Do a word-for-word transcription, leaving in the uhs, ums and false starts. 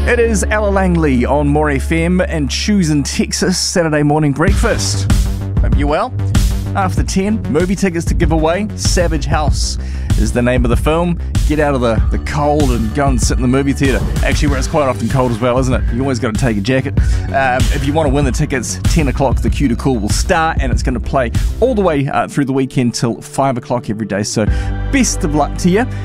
It is Ella Langley on More F M and Choosing Texas Saturday morning breakfast. Hope you're well. After ten, movie tickets to give away. Savage House is the name of the film. Get out of the, the cold and go and sit in the movie theatre. Actually, where it's quite often cold as well, isn't it? You always got to take a jacket. Um, if you want to win the tickets, ten o'clock the Q to Call will start, and it's going to play all the way uh, through the weekend till five o'clock every day. So best of luck to you.